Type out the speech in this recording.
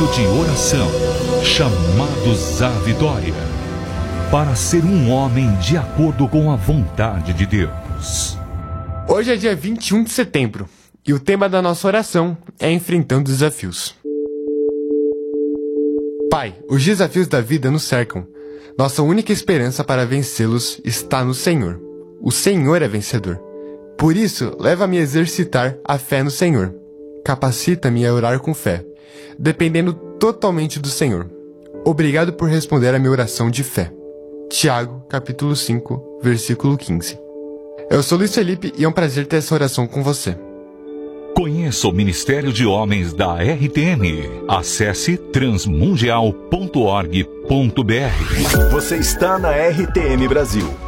momento de oração, chamados à vitória, para ser um homem de acordo com a vontade de Deus. Hoje é dia 21 de setembro e o tema da nossa oração é enfrentando desafios. Pai, os desafios da vida nos cercam. Nossa única esperança para vencê-los está no Senhor. O Senhor é vencedor. Por isso, leva-me a exercitar a fé no Senhor. Capacita-me a orar com fé, dependendo totalmente do Senhor. Obrigado por responder a minha oração de fé. Tiago, capítulo 5, versículo 15. Eu sou Luiz Felipe e é um prazer ter essa oração com você. Conheça o Ministério de Homens da RTM. Acesse transmundial.org.br. Você está na RTM Brasil.